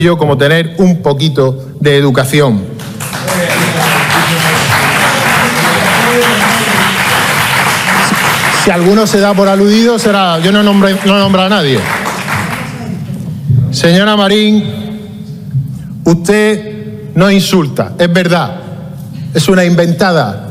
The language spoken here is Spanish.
como tener un poquito de educación. Si alguno se da por aludido, será... Yo no nombro a nadie. Señora Marín, usted no insulta, es verdad, es una inventada.